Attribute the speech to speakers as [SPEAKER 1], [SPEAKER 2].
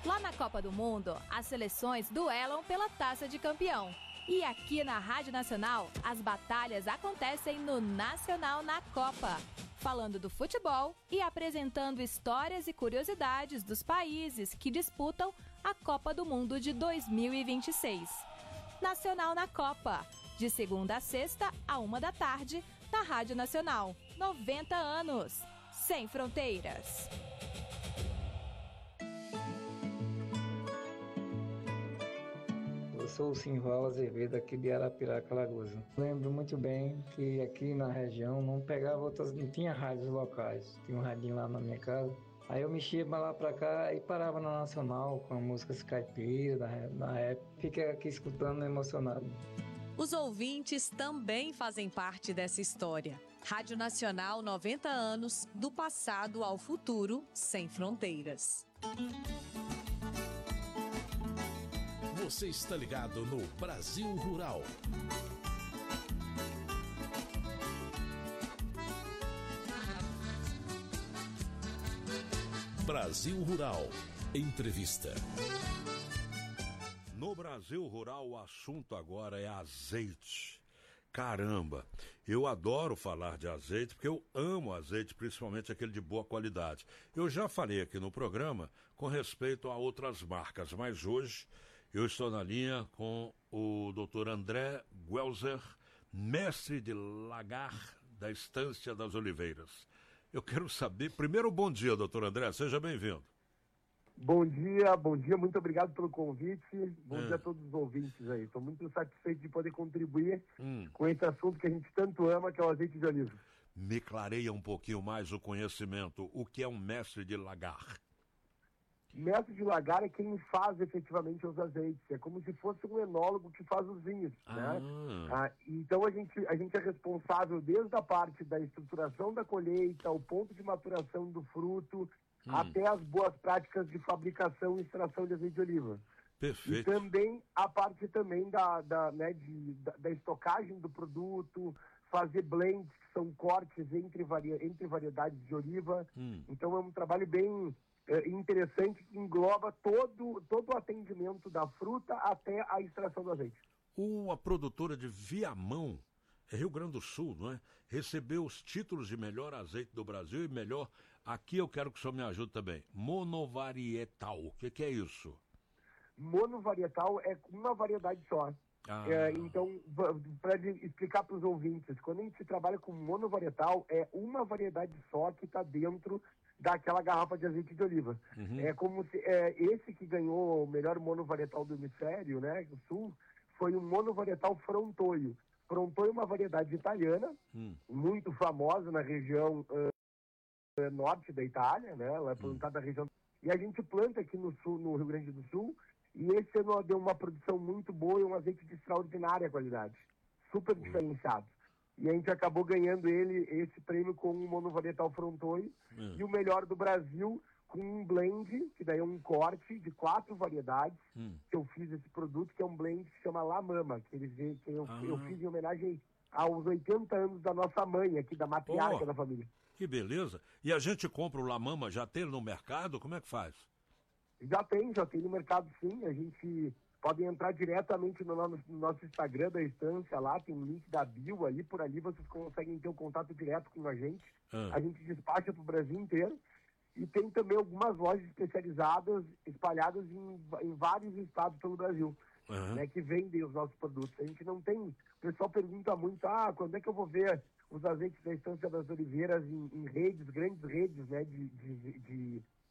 [SPEAKER 1] Lá na Copa do Mundo, as seleções duelam pela Taça de Campeão. E aqui na Rádio Nacional, as batalhas acontecem no Nacional na Copa, falando do futebol e apresentando histórias e curiosidades dos países que disputam a Copa do Mundo de 2026. Nacional na Copa, de segunda a sexta, à 13h, na Rádio Nacional. 90 anos, sem fronteiras.
[SPEAKER 2] Eu sou o Simval Azevedo, aqui de Arapiraca, Alagoas. Lembro muito bem que aqui na região não tinha rádios locais. Tinha um radinho lá na minha casa. Aí eu mexia lá pra cá e parava na Nacional com músicas caipiras na época. Fiquei aqui escutando emocionado.
[SPEAKER 3] Os ouvintes também fazem parte dessa história. Rádio Nacional 90 anos, do passado ao futuro, sem fronteiras.
[SPEAKER 4] Você está ligado no Brasil Rural. Brasil Rural. Entrevista.
[SPEAKER 5] No Brasil Rural, o assunto agora é azeite. Caramba, eu adoro falar de azeite porque eu amo azeite, principalmente aquele de boa qualidade. Eu já falei aqui no programa com respeito a outras marcas, mas hoje eu estou na linha com o Dr. André Guelzer, mestre de lagar da Estância das Oliveiras. Eu quero saber, primeiro, bom dia, doutor André, seja bem-vindo.
[SPEAKER 6] Bom dia, muito obrigado pelo convite. Bom dia a todos os ouvintes aí. Estou muito satisfeito de poder contribuir com esse assunto que a gente tanto ama, que é o azeite de oliva.
[SPEAKER 5] Me clareia um pouquinho mais o conhecimento. O que é um mestre de lagar?
[SPEAKER 6] Mestre de lagar é quem faz efetivamente os azeites. É como se fosse um enólogo que faz os vinhos, né? Então a gente é responsável desde a parte da estruturação da colheita, o ponto de maturação do fruto, até as boas práticas de fabricação e extração de azeite de oliva.
[SPEAKER 5] Perfeito.
[SPEAKER 6] E também a parte também da estocagem do produto, fazer blends, que são cortes entre variedades de oliva. Então é um trabalho bem interessante que engloba todo o atendimento da fruta até a extração do azeite.
[SPEAKER 5] Uma produtora de Viamão, Rio Grande do Sul, não é? Recebeu os títulos de melhor azeite do Brasil e melhor, aqui eu quero que o senhor me ajude também, monovarietal. O que é isso?
[SPEAKER 6] Monovarietal é uma variedade só. Então, para explicar para os ouvintes, quando a gente trabalha com monovarietal, é uma variedade só que está dentro daquela garrafa de azeite de oliva. É como se esse que ganhou o melhor monovarietal do hemisfério, né, do sul, foi um monovarietal Frontoio. Frontoio é uma variedade italiana, muito famosa na região norte da Itália, né? Ela é plantada na região... E a gente planta aqui no sul, no Rio Grande do Sul, e esse ano deu uma produção muito boa e um azeite de extraordinária qualidade. Super diferenciado. E a gente acabou ganhando esse prêmio com um monovarietal Frontoio, e o melhor do Brasil com um blend, que daí é um corte de 4 variedades, que eu fiz esse produto, que é um blend que se chama La Mama, que eu fiz em homenagem aos 80 anos da nossa mãe aqui, da matriarca da família.
[SPEAKER 5] Que beleza. E a gente compra o La Mama, já tem no mercado? Como é que faz?
[SPEAKER 6] Já tem no mercado, sim. A gente pode entrar diretamente no nosso Instagram da Estância, lá tem um link da bio ali, por ali vocês conseguem ter um contato direto com a gente. A gente despacha para o Brasil inteiro. E tem também algumas lojas especializadas, espalhadas em vários estados pelo Brasil, né, que vendem os nossos produtos. A gente não tem... O pessoal pergunta muito, quando é que eu vou ver os azeites da Estância das Oliveiras em redes, grandes redes, né,